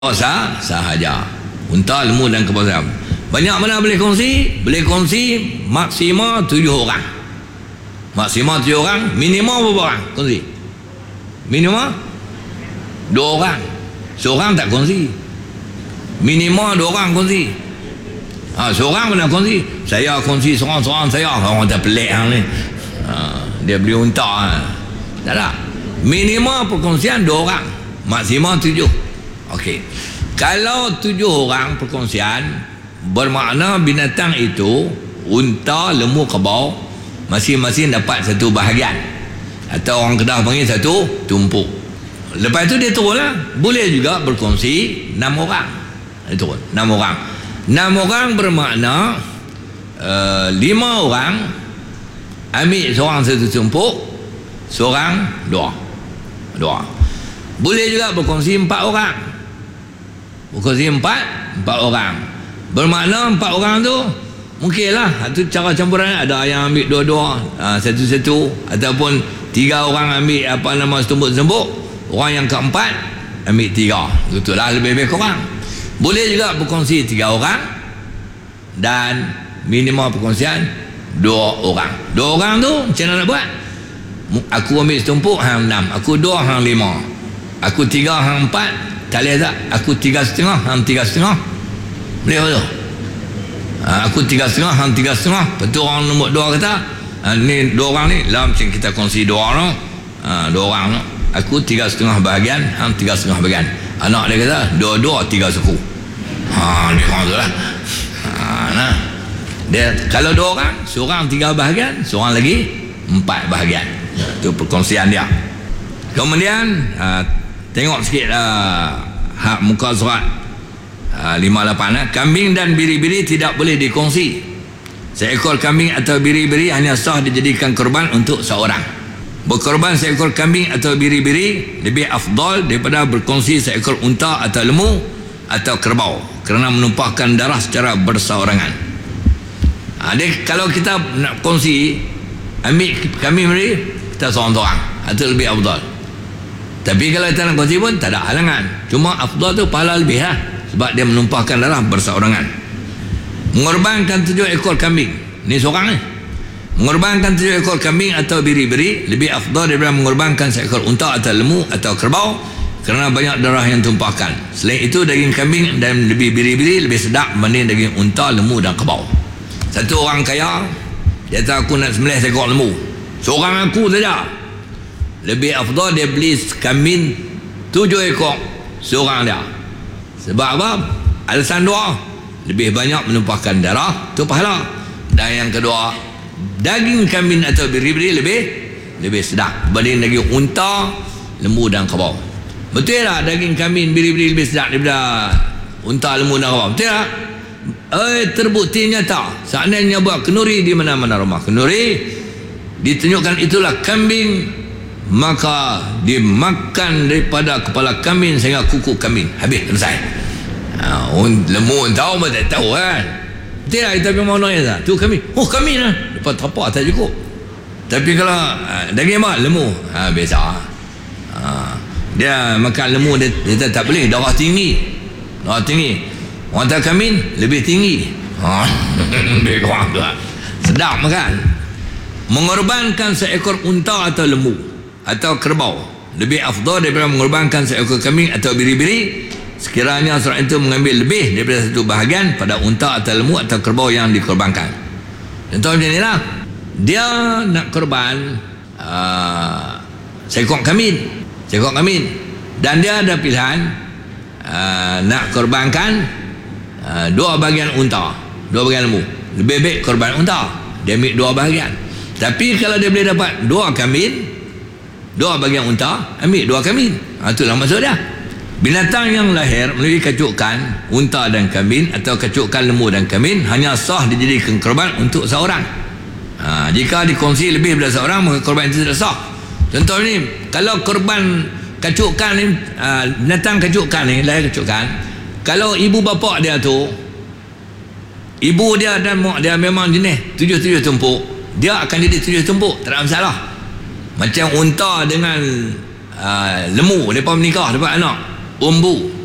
sahaja. Unta, lembu dan kerbau sahaja. Banyak mana boleh kongsi? Boleh kongsi maksimal 7 orang. Maksimal 7 orang. Minimal berapa orang kongsi? Minimal 2 orang. Seorang tak kongsi. Minimal 2 orang kongsi. Seorang mana kongsi? Saya kongsi seorang-seorang saya. Orang tak pelik hang ni. Dia beli unta. Tak ada. Minimal perkongsian 2 orang. Maksimal 7. Okey. Kalau 7 orang perkongsian, bermakna binatang itu, unta, lembu, kerbau, masing-masing dapat satu bahagian. Atau orang Kedah panggil satu tumpuk. Lepas itu dia turun lah. Boleh juga berkongsi 6 orang. Dia turun 6 orang. 6 orang bermakna 5 orang ambil seorang satu tumpuk, seorang 2. Boleh juga berkongsi 4 orang. Berkongsi 4 orang. Bermakna 4 orang tu mungkinlah itu cara campuran. Ada yang ambil dua-dua, satu-satu, ataupun 3 orang ambil setumpuk-setumpuk, orang yang keempat ambil 3. Itulah lebih kurang. Boleh juga berkongsi 3 orang dan minimal perkongsian 2 orang. 2 orang tu macam mana nak buat? Aku ambil setumpuk hang 6, aku 2 hang 5, aku 3 hang 4. Tak boleh tak? Aku 3,5, hang 3,5. Boleh apa tu? Aku 3,5, hang 3,5. Lepas tu orang nombor 2 kata, ni 2 orang ni lah macam kita kongsi 2 orang. 2 orang tu. Aku 3,5 bahagian, hang 3,5 bahagian. Anak dia kata 2-2 3 suku. Ni orang tu lah. Nah. Dia kalau 2 orang, seorang 3 bahagian, seorang lagi 4 bahagian. Itu perkongsian dia. Kemudian tengok sikit hak muka surat 58. Kambing dan biri-biri tidak boleh dikongsi. Seekor kambing atau biri-biri hanya sah dijadikan korban untuk seorang. Berkorban seekor kambing atau biri-biri lebih afdal daripada berkongsi seekor unta atau lembu atau kerbau, kerana menumpahkan darah secara berseorangan. Kalau kita nak kongsi, ambil kambing biri, kita seorang-seorang, itu lebih afdal. Tapi kalau kita nak kongsi pun tak ada halangan. Cuma afdal tu pahala lebih lah, sebab dia menumpahkan darah berseorangan. Mengorbankan 7 ekor kambing, ni seorang ni. Mengorbankan 7 ekor kambing atau biri-biri lebih afdal daripada mengorbankan seekor unta atau lembu atau kerbau, kerana banyak darah yang tumpahkan. Selain itu, daging kambing dan lebih biri-biri lebih sedap berbanding daging unta, lembu dan kerbau. Satu orang kaya, dia kata aku nak sembelih seekor lembu, seorang aku saja. Lebih afdal dia beli kambing 7 ekor seorang dia. Sebab apa? Alasan 2, lebih banyak menumpahkan darah, tu pahala. Dan yang kedua, daging kambing atau biri-biri lebih sedap berbanding daging unta, lembu dan kerbau. Betul tak daging kambing biri-biri lebih sedap daripada unta, lembu dan kerbau? Betul tak? Terbukti nyata. Seandainya buat kenduri di mana-mana rumah kenduri, ditunjukkan itulah kambing, maka dimakan daripada kepala kambing sehingga kuku kambing habis, selesai. Lembu tahu pun tak tahu kan. Betul tak kita pergi mana ya? Tu kambing, kambing lah, lepas tapak tak cukup. Tapi kalau daging apa? Lembu, biasa. Dia makan lembu, dia tak boleh, darah tinggi. Orang tak kambing lebih tinggi. Lebih kurang tu lah. Sedap makan. Mengorbankan seekor unta atau lembu atau kerbau lebih afdal daripada mengorbankan seekor kambing atau biri-biri, sekiranya seorang itu mengambil lebih daripada satu bahagian pada unta atau lembu atau kerbau yang dikorbankan. Contoh macam inilah, dia nak korban seekor kambing, dan dia ada pilihan nak korbankan 2 bahagian unta, 2 bahagian lembu. Lebih baik korban unta, dia ambil 2 bahagian. Tapi kalau dia boleh dapat 2 kambing, 2 bahagian unta, ambil 2 kambing. Itulah maksud dia. Binatang yang lahir melalui kacukan unta dan kambing atau kacukan lembu dan kambing hanya sah dijadikan korban untuk seorang. Jika dikongsi lebih daripada seorang, maka korban itu tidak sah. Contoh ni, kalau korban kacukan ni, binatang kacukan ni, lahir kacukan, kalau ibu bapa dia tu, ibu dia dan mak dia memang jenis 7 tumpuk, dia akan jadi 7 tumpuk, tak ada masalah. Macam unta dengan lembu, mereka menikah dapat anak, umbu.